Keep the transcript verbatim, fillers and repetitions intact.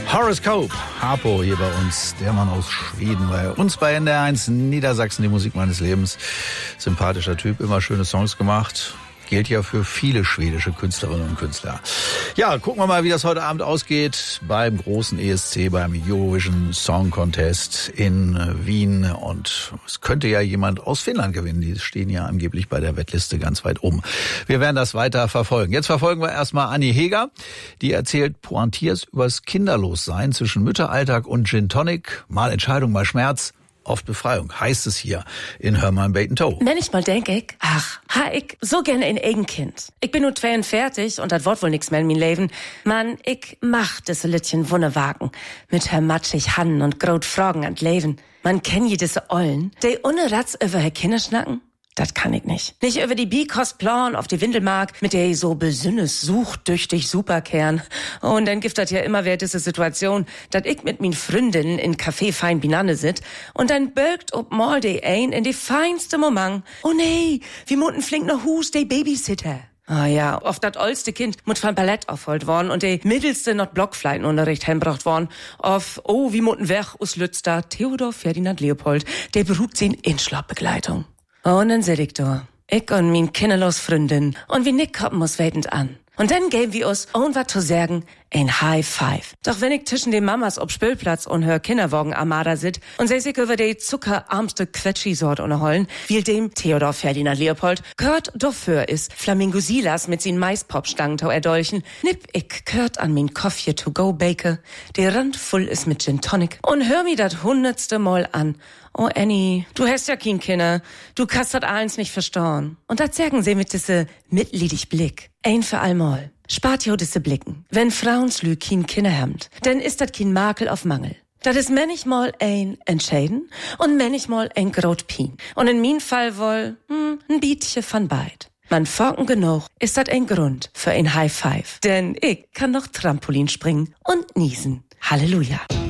Horoscope, Harpo hier bei uns, der Mann aus Schweden, bei uns bei N D R eins Niedersachsen, die Musik meines Lebens. Sympathischer Typ, immer schöne Songs gemacht. Gilt ja für viele schwedische Künstlerinnen und Künstler. Ja, gucken wir mal, wie das heute Abend ausgeht beim großen E S C, beim Eurovision Song Contest in Wien. Und es könnte ja jemand aus Finnland gewinnen. Die stehen ja angeblich bei der Wettliste ganz weit oben. Wir werden das weiter verfolgen. Jetzt verfolgen wir erstmal Anni Heger. Die erzählt pointiers übers Kinderlossein zwischen Mütteralltag und Gin Tonic. Mal Entscheidung, mal Schmerz. Oft Befreiung, heißt es hier in Hör mal Bacon Toe. Manchmal denk ich, ach, ha ich so gerne ein eigen Kind. Ich bin nur zweiundvierzig und das Wort wohl nix mehr in mein Leben. Mann, ich mach diese Littchen Wunnewagen mit her matschig Hannen und grot Fragen an Leben. Man kenn je diese Ollen, die ohne Ratz über her Kinder schnacken. Das kann ich nicht. Nicht über die Bikostplan auf die Windelmark, mit der ich so besünnes suchtüchtig Superkern. Und dann gibt das ja immer wieder diese Situation, dass ich mit min Freundinnen in Café Fein Binanne sit und dann birgt ob mal de ein in die feinste Moment. Oh nee, wir mutten flink noch Hus, de Babysitter. Ah ja, oft dat oldste Kind mut von Ballett aufholt worden und de mittelste not Blockfleitenunterricht heimbracht worden. Auf, oh, wie mutten weg us Lützter Theodor Ferdinand Leopold, der beruht sie in Inschlappbegleitung. Und dann seh ich da, ich und min kinderlos Freundin, und wie Nick kommen muss wetend an. Und dann geben wir uns, ohne was zu sagen, ein High Five. Doch wenn ich zwischen den Mamas ob Spülplatz und hör Kinderwagen Armada sit und seh sich über die zuckerarmste Quetschi-Sort unterhollen, wie dem Theodor Ferdinand Leopold, gehört dafür ist Flamingo Silas mit sin Maispop-Stangentau erdolchen, nipp ich gehört an min Coffee to go Bake, der Rand voll ist mit Gin Tonic und hör mi dat hundertste Mal an. Oh Annie, du hast ja kein Kinder, du kannst dat eins nicht verstauen. Und dat sagen sie mit diese mitleidig Blick. Ein für allmal. Spart jo diese Blicken. Wenn Frauenslü kein Kinder hemmt, dann ist dat kein Makel auf Mangel. Dat is manchmal ein Entscheiden und manchmal ein Grot Pien. Und in min Fall wohl, hm, ein Bietje von beid. Man forken genug, ist dat ein Grund für ein High Five. Denn ich kann noch Trampolin springen und niesen. Halleluja.